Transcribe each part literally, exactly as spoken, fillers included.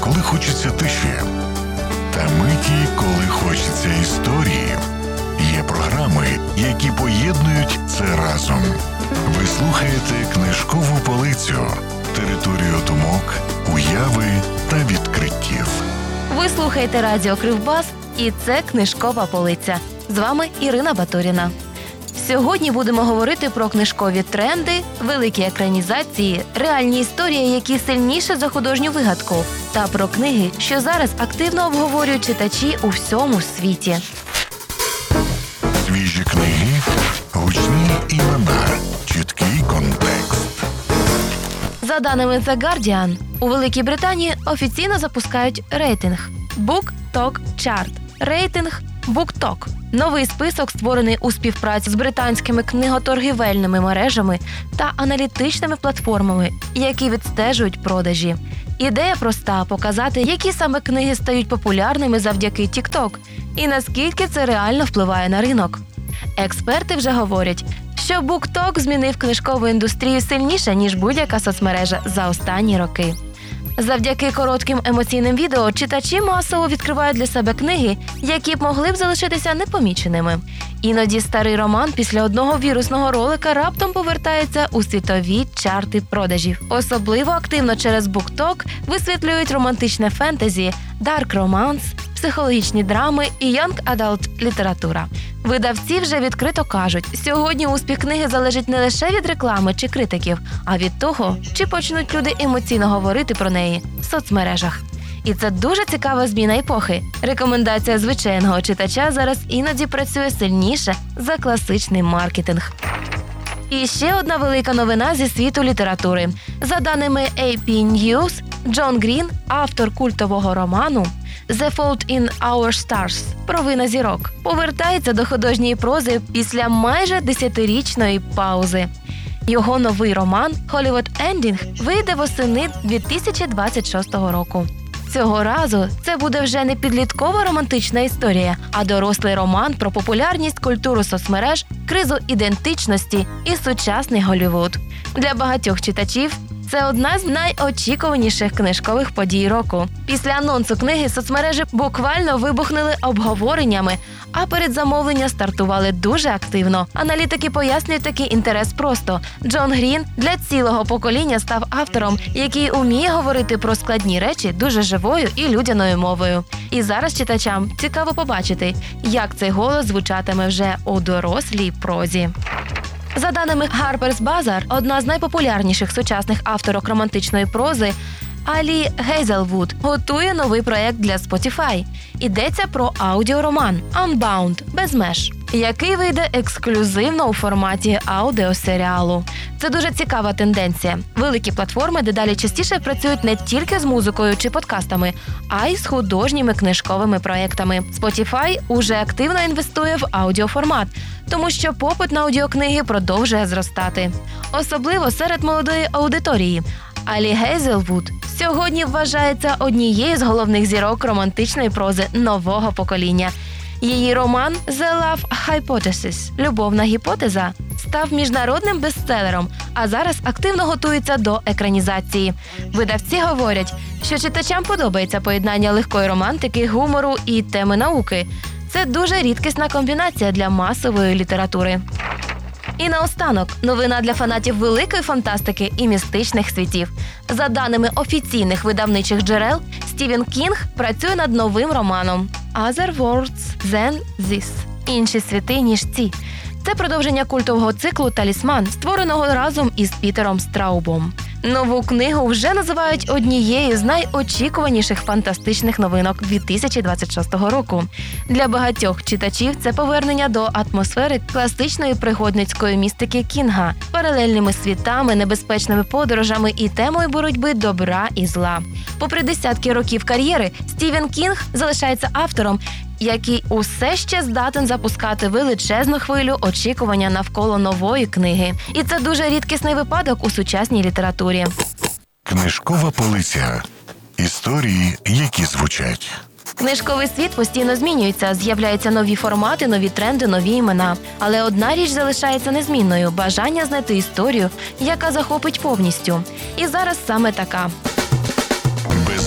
коли хочеться тиші, та миті, коли хочеться історії. Є програми, які поєднують це разом. Ви слухаєте «Книжкову полицю» – територію думок, уяви та відкриттів. Ви слухаєте радіо Кривбас, і це «Книжкова полиця». З вами Ірина Батуріна. Сьогодні будемо говорити про книжкові тренди, великі екранізації, реальні історії, які сильніше за художню вигадку, та про книги, що зараз активно обговорюють читачі у всьому світі. Свіжі книги, гучні імена, чіткий контекст. За даними The Guardian, у Великій Британії офіційно запускають рейтинг Book Talk Chart. Рейтинг BookTok – новий список, створений у співпраці з британськими книготоргівельними мережами та аналітичними платформами, які відстежують продажі. Ідея проста – показати, які саме книги стають популярними завдяки TikTok і наскільки це реально впливає на ринок. Експерти вже говорять, що BookTok змінив книжкову індустрію сильніше, ніж будь-яка соцмережа за останні роки. Завдяки коротким емоційним відео читачі масово відкривають для себе книги, які б могли б залишитися непоміченими. Іноді старий роман після одного вірусного ролика раптом повертається у світові чарти продажів. Особливо активно через BookTok висвітлюють романтичне фентезі, дарк-романс, психологічні драми і янг-адалт література. Видавці вже відкрито кажуть, сьогодні успіх книги залежить не лише від реклами чи критиків, а від того, чи почнуть люди емоційно говорити про неї в соцмережах. І це дуже цікава зміна епохи. Рекомендація звичайного читача зараз іноді працює сильніше за класичний маркетинг. І ще одна велика новина зі світу літератури. За даними ей пі News, Джон Грін, автор культового роману «The Fault in Our Stars» «Провина зірок», повертається до художньої прози після майже десятирічної паузи. Його новий роман «Hollywood Ending» вийде восени дві тисячі двадцять шостого року. Цього разу це буде вже не підліткова романтична історія, а дорослий роман про популярність, культуру соцмереж, кризу ідентичності і сучасний Голлівуд. Для багатьох читачів це одна з найочікуваніших книжкових подій року. Після анонсу книги соцмережі буквально вибухнули обговореннями, а передзамовлення стартували дуже активно. Аналітики пояснюють такий інтерес просто. Джон Грін для цілого покоління став автором, який уміє говорити про складні речі дуже живою і людяною мовою. І зараз читачам цікаво побачити, як цей голос звучатиме вже у дорослій прозі. За даними Harper's Bazaar, одна з найпопулярніших сучасних авторок романтичної прози Алі Гейзелвуд готує новий проєкт для Spotify. Йдеться про аудіороман «Unbound» без меж, який вийде ексклюзивно у форматі аудіосеріалу. Це дуже цікава тенденція. Великі платформи дедалі частіше працюють не тільки з музикою чи подкастами, а й з художніми книжковими проєктами. Spotify уже активно інвестує в аудіоформат, тому що попит на аудіокниги продовжує зростати. Особливо серед молодої аудиторії. Алі Гейзелвуд сьогодні вважається однією з головних зірок романтичної прози нового покоління. Її роман «The Love Hypothesis» – «Любовна гіпотеза» став міжнародним бестселером, а зараз активно готується до екранізації. Видавці говорять, що читачам подобається поєднання легкої романтики, гумору і теми науки. Це дуже рідкісна комбінація для масової літератури. І наостанок, новина для фанатів великої фантастики і містичних світів. За даними офіційних видавничих джерел, Стівен Кінг працює над новим романом «Other Worlds Than This» – «Інші світи, ніж ці». Це продовження культового циклу «Талісман», створеного разом із Пітером Страубом. Нову книгу вже називають однією з найочікуваніших фантастичних новинок дві тисячі двадцять шостого року. Для багатьох читачів це повернення до атмосфери класичної пригодницької містики Кінга, паралельними світами, небезпечними подорожами і темою боротьби добра і зла. Попри десятки років кар'єри, Стівен Кінг залишається автором, який усе ще здатен запускати величезну хвилю очікування навколо нової книги. І це дуже рідкісний випадок у сучасній літературі. Книжкова полиця. Історії, які звучать. Книжковий світ постійно змінюється, з'являються нові формати, нові тренди, нові імена. Але одна річ залишається незмінною – бажання знайти історію, яка захопить повністю. І зараз саме така. Без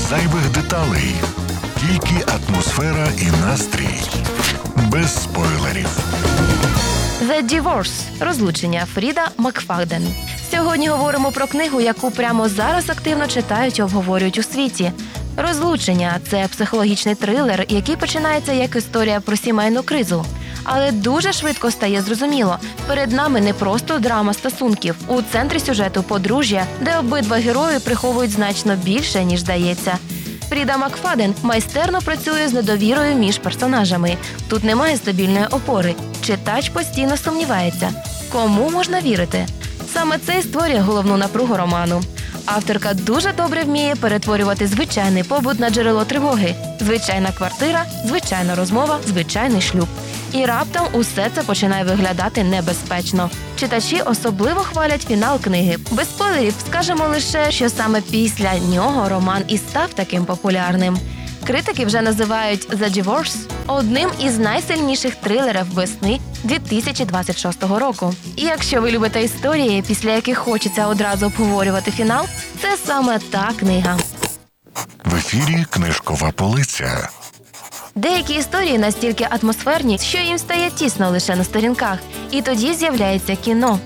зайвих деталей. Тільки атмосфера і настрій. Без спойлерів. The Divorce – розлучення Фріда Макфаден. Сьогодні говоримо про книгу, яку прямо зараз активно читають і обговорюють у світі. «Розлучення» – це психологічний трилер, який починається як історія про сімейну кризу. Але дуже швидко стає зрозуміло – перед нами не просто драма стосунків. У центрі сюжету – подружжя, де обидва герої приховують значно більше, ніж здається. Фріда Макфаден майстерно працює з недовірою між персонажами. Тут немає стабільної опори. Читач постійно сумнівається. Кому можна вірити? Саме це й створює головну напругу роману. Авторка дуже добре вміє перетворювати звичайний побут на джерело тривоги. Звичайна квартира, звичайна розмова, звичайний шлюб. І раптом усе це починає виглядати небезпечно. Читачі особливо хвалять фінал книги. Без спойлерів скажемо лише, що саме після нього роман і став таким популярним. Критики вже називають «The Divorce» одним із найсильніших трилерів весни дві тисячі двадцять шостого року. І якщо ви любите історії, після яких хочеться одразу обговорювати фінал, це саме та книга. В ефірі «Книжкова полиця». Деякі історії настільки атмосферні, що їм стає тісно лише на сторінках. І тоді з'являється кіно.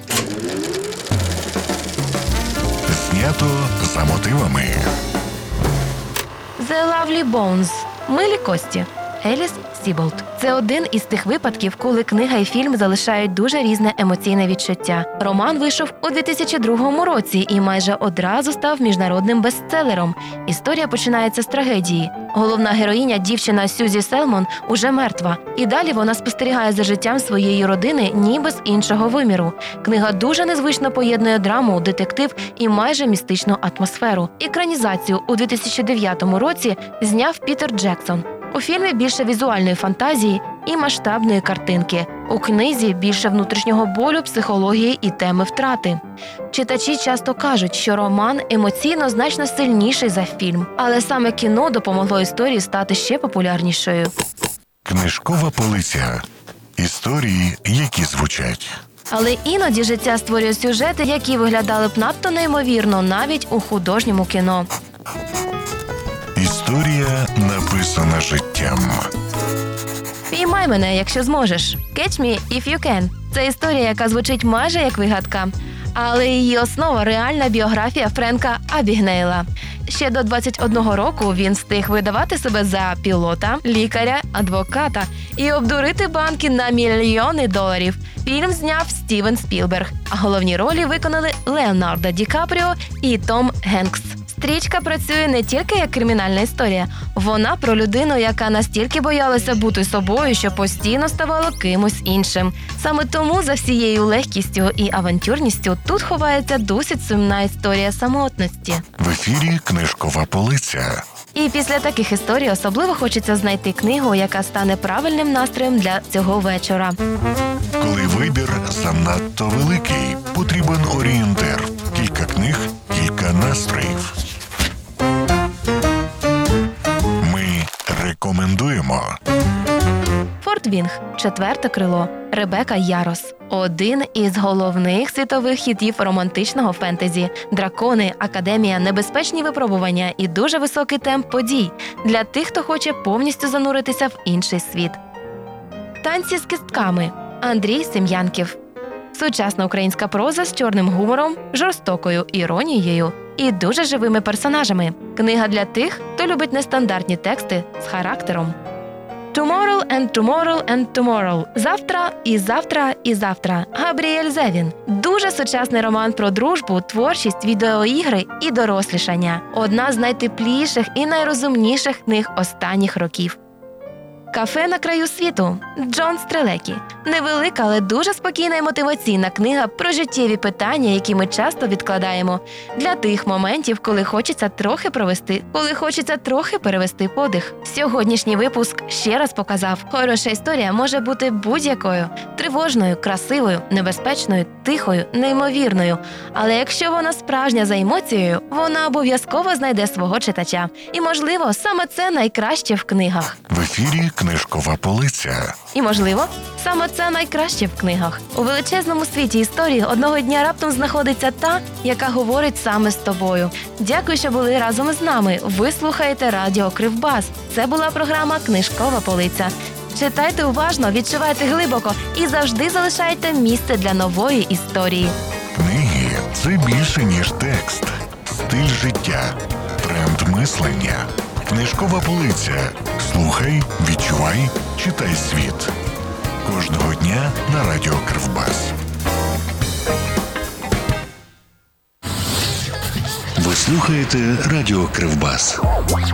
Знято за мотивами. «The Lovely Bones» – «Милі кості» Еліс Сіболт. Це один із тих випадків, коли книга і фільм залишають дуже різне емоційне відчуття. Роман вийшов у дві тисячі другому році і майже одразу став міжнародним бестселером. Історія починається з трагедії. Головна героїня, дівчина Сюзі Селмон, уже мертва. І далі вона спостерігає за життям своєї родини ніби з іншого виміру. Книга дуже незвично поєднує драму, детектив і майже містичну атмосферу. Екранізацію у дві тисячі дев'ятому році зняв Пітер Джексон. У фільмі більше візуальної фантазії і масштабної картинки. У книзі більше внутрішнього болю, психології і теми втрати. Читачі часто кажуть, що роман емоційно значно сильніший за фільм. Але саме кіно допомогло історії стати ще популярнішою. Книжкова полиця. Історії, які звучать. Але іноді життя створює сюжети, які виглядали б надто неймовірно навіть у художньому кіно. Історія, написана життям. «Піймай мене, якщо зможеш» – «Catch me if you can» – це історія, яка звучить майже як вигадка. Але її основа – реальна біографія Френка Абігнейла. Ще до двадцять одного року він встиг видавати себе за пілота, лікаря, адвоката і обдурити банки на мільйони доларів. Фільм зняв Стівен Спілберг, а головні ролі виконали Леонардо Ді Капріо і Том Генкс. Стрічка працює не тільки як кримінальна історія. Вона про людину, яка настільки боялася бути собою, що постійно ставала кимось іншим. Саме тому за всією легкістю і авантюрністю тут ховається досить сумна історія самотності. В ефірі «Книжкова полиця». І після таких історій особливо хочеться знайти книгу, яка стане правильним настроєм для цього вечора. Коли вибір занадто великий, потрібен орієнтир. Кілька книг, кілька настроїв. Ми рекомендуємо. «Форт Вінг. Четверте крило» Ребека Ярос. Один із головних світових хітів романтичного фентезі. Дракони, академія, небезпечні випробування і дуже високий темп подій для тих, хто хоче повністю зануритися в інший світ. «Танці з кістками» Андрій Сем'янків. Сучасна українська проза з чорним гумором, жорстокою іронією і дуже живими персонажами. Книга для тих, хто любить нестандартні тексти з характером. «Tomorrow and tomorrow and tomorrow» Завтра і завтра і завтра. Габріель Зевін. Дуже сучасний роман про дружбу, творчість, відеоігри і дорослішання. Одна з найтепліших і найрозумніших книг останніх років. «Кафе на краю світу» Джон Стрелекі. Невелика, але дуже спокійна і мотиваційна книга про життєві питання, які ми часто відкладаємо. Для тих моментів, коли хочеться трохи провести, коли хочеться трохи перевести подих. Сьогоднішній випуск ще раз показав, хороша історія може бути будь-якою. Тривожною, красивою, небезпечною, тихою, неймовірною. Але якщо вона справжня за емоцією, вона обов'язково знайде свого читача. І, можливо, саме це найкраще в книгах. В ефірі «Книжкова полиця». І, можливо, саме це найкраще в книгах. У величезному світі історії одного дня раптом знаходиться та, яка говорить саме з тобою. Дякую, що були разом з нами. Ви слухаєте Радіо Кривбас. Це була програма «Книжкова полиця». Читайте уважно, відчувайте глибоко і завжди залишайте місце для нової історії. Книги – це більше, ніж текст. Стиль життя, тренд мислення. Книжкова полиця. Слухай, відчувай, читай світ. Кожного дня на Радіо Кривбас. Ви слухаєте Радіо Кривбас.